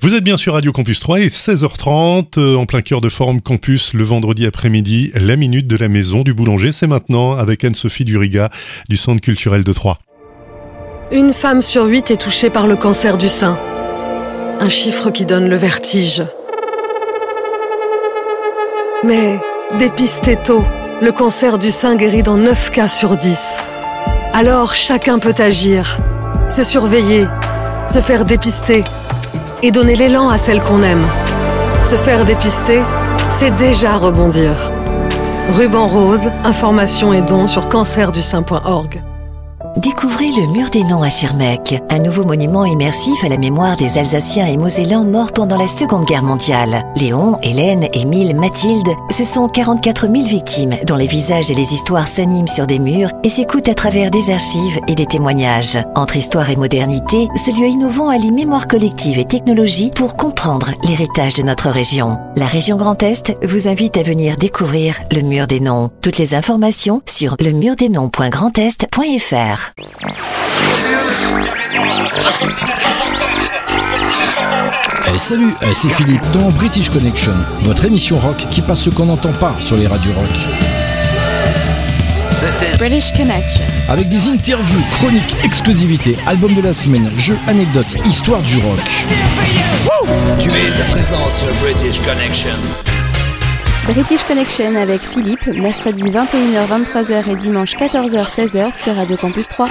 Vous êtes bien sur Radio Campus 3 et 16h30, en plein cœur de Forum Campus, le vendredi après-midi, la minute de la maison du boulanger. C'est maintenant avec Anne-Sophie Duriga du Centre culturel de Troyes. Une femme sur 8 est touchée par le cancer du sein. Un chiffre qui donne le vertige. Mais dépistez tôt, le cancer du sein guérit dans 9 cas sur 10. Alors chacun peut agir, se surveiller, se faire dépister et donner l'élan à celle qu'on aime. Se faire dépister, c'est déjà rebondir. Ruban rose, informations et dons sur cancerdusein.org. Découvrez le Mur des Noms à Schirmeck, un nouveau monument immersif à la mémoire des Alsaciens et Mosellans morts pendant la Seconde Guerre mondiale. Léon, Hélène, Émile, Mathilde, ce sont 44 000 victimes dont les visages et les histoires s'animent sur des murs et s'écoutent à travers des archives et des témoignages. Entre histoire et modernité, ce lieu innovant allie mémoire collective et technologie pour comprendre l'héritage de notre région. La région Grand Est vous invite à venir découvrir le Mur des Noms. Toutes les informations sur lemurdesnoms.grandest.fr. Salut, c'est Philippe dans British Connection, votre émission rock qui passe ce qu'on n'entend pas sur les radios rock. British Connection. Avec des interviews, chroniques, exclusivités, albums de la semaine, jeux, anecdotes, histoire du rock. Tu es à présent sur British Connection. British Connection avec Philippe, mercredi 21h-23h et dimanche 14h-16h sur Radio Campus 3.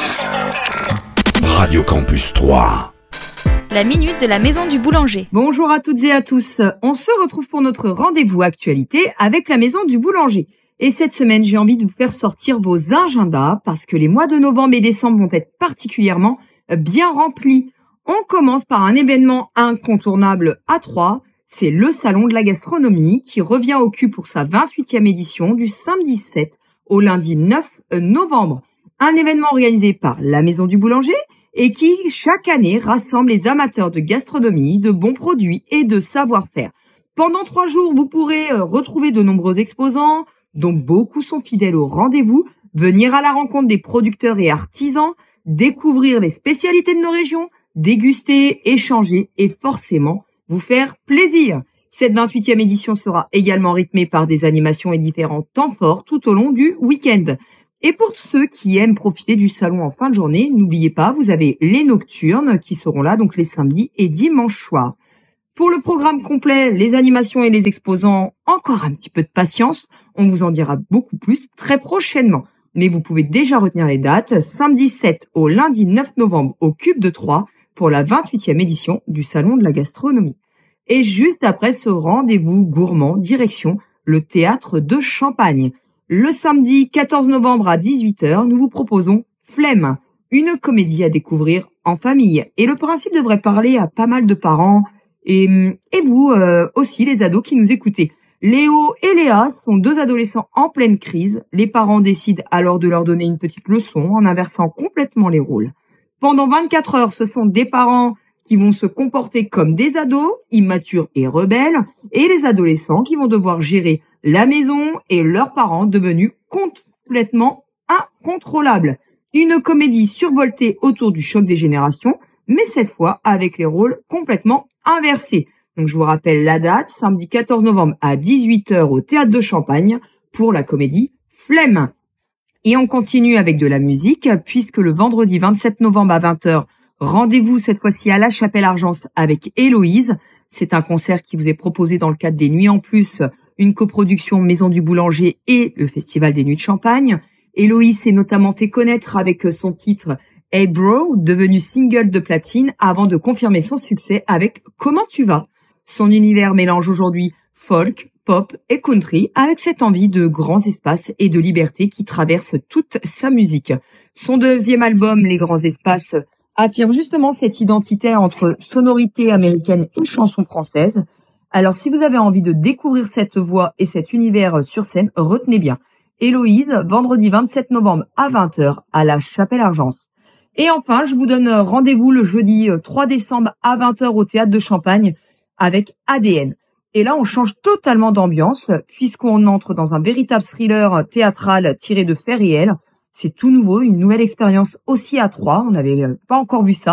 Radio Campus 3. La minute de la maison du boulanger. Bonjour à toutes et à tous. On se retrouve pour notre rendez-vous actualité avec la maison du boulanger. Et cette semaine, j'ai envie de vous faire sortir vos agendas parce que les mois de novembre et décembre vont être particulièrement bien remplis. On commence par un événement incontournable à Troyes. C'est le Salon de la Gastronomie qui revient au cul pour sa 28e édition du samedi 7 au lundi 9 novembre. Un événement organisé par la Maison du Boulanger et qui, chaque année, rassemble les amateurs de gastronomie, de bons produits et de savoir-faire. Pendant 3 jours, vous pourrez retrouver de nombreux exposants, dont beaucoup sont fidèles au rendez-vous, venir à la rencontre des producteurs et artisans, découvrir les spécialités de nos régions, déguster, échanger et forcément vous faire plaisir. Cette 28e édition sera également rythmée par des animations et différents temps forts tout au long du week-end. Et pour ceux qui aiment profiter du salon en fin de journée, n'oubliez pas, vous avez les nocturnes qui seront là donc les samedis et dimanches soirs. Pour le programme complet, les animations et les exposants, encore un petit peu de patience, on vous en dira beaucoup plus très prochainement. Mais vous pouvez déjà retenir les dates, samedi 7 au lundi 9 novembre au Cube de Troyes, pour la 28e édition du Salon de la Gastronomie. Et juste après ce rendez-vous gourmand, direction le Théâtre de Champagne. Le samedi 14 novembre à 18h, nous vous proposons Flemme, une comédie à découvrir en famille. Et le principe devrait parler à pas mal de parents et vous aussi, les ados qui nous écoutez. Léo et Léa sont 2 adolescents en pleine crise. Les parents décident alors de leur donner une petite leçon en inversant complètement les rôles. Pendant 24 heures, ce sont des parents qui vont se comporter comme des ados, immatures et rebelles, et les adolescents qui vont devoir gérer la maison et leurs parents devenus complètement incontrôlables. Une comédie survoltée autour du choc des générations, mais cette fois avec les rôles complètement inversés. Donc je vous rappelle la date, samedi 14 novembre à 18h au Théâtre de Champagne pour la comédie Flemme. Et on continue avec de la musique, puisque le vendredi 27 novembre à 20h, rendez-vous cette fois-ci à la Chapelle-Argence avec Héloïse. C'est un concert qui vous est proposé dans le cadre des Nuits en Plus, une coproduction Maison du Boulanger et le Festival des Nuits de Champagne. Héloïse s'est notamment fait connaître avec son titre Hey Bro, devenu single de platine avant de confirmer son succès avec Comment tu vas. Son univers mélange aujourd'hui folk, pop et country avec cette envie de grands espaces et de liberté qui traverse toute sa musique. Son 2e album, Les Grands Espaces, affirme justement cette identité entre sonorité américaine et chanson française. Alors si vous avez envie de découvrir cette voix et cet univers sur scène, retenez bien. Héloïse, vendredi 27 novembre à 20h à la Chapelle-Argence. Et enfin, je vous donne rendez-vous le jeudi 3 décembre à 20h au Théâtre de Champagne avec ADN. Et là, on change totalement d'ambiance puisqu'on entre dans un véritable thriller théâtral tiré de faits réels. C'est tout nouveau, une nouvelle expérience aussi à Troyes. On n'avait pas encore vu ça.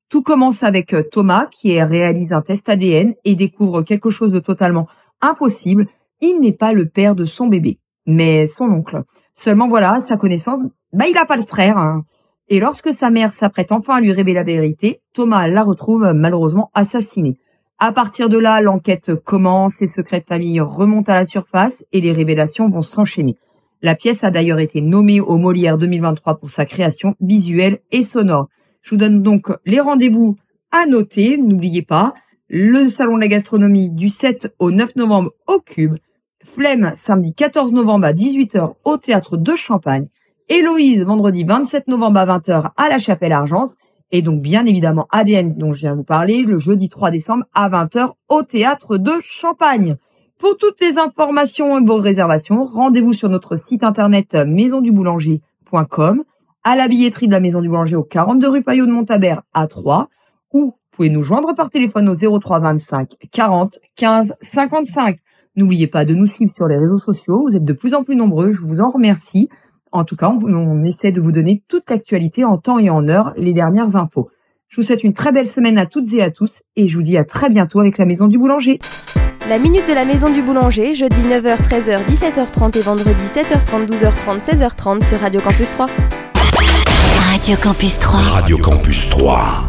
Tout commence avec Thomas qui réalise un test ADN et découvre quelque chose de totalement impossible. Il n'est pas le père de son bébé, mais son oncle. Seulement voilà, à sa connaissance, il n'a pas de frère. Hein. Et lorsque sa mère s'apprête enfin à lui révéler la vérité, Thomas la retrouve malheureusement assassinée. À partir de là, l'enquête commence, ses secrets de famille remontent à la surface et les révélations vont s'enchaîner. La pièce a d'ailleurs été nommée au Molière 2023 pour sa création visuelle et sonore. Je vous donne donc les rendez-vous à noter. N'oubliez pas, le Salon de la Gastronomie du 7 au 9 novembre au Cube. Flemme, samedi 14 novembre à 18h au Théâtre de Champagne. Héloïse, vendredi 27 novembre à 20h à la Chapelle-Argence. Et donc, bien évidemment, ADN dont je viens de vous parler, le jeudi 3 décembre à 20h au Théâtre de Champagne. Pour toutes les informations et vos réservations, rendez-vous sur notre site internet maisonduboulanger.com, à la billetterie de la Maison du Boulanger au 42 rue Payot de Montabert à 3, ou vous pouvez nous joindre par téléphone au 03 25 40 15 55. N'oubliez pas de nous suivre sur les réseaux sociaux, vous êtes de plus en plus nombreux, je vous en remercie. En tout cas, on essaie de vous donner toute l'actualité en temps et en heure, les dernières infos. Je vous souhaite une très belle semaine à toutes et à tous, et je vous dis à très bientôt avec la Maison du Boulanger. La Minute de la Maison du Boulanger, jeudi 9h, 13h, 17h30 et vendredi 7h30, 12h30, 16h30 sur Radio Campus 3. Radio Campus 3. Radio Campus 3.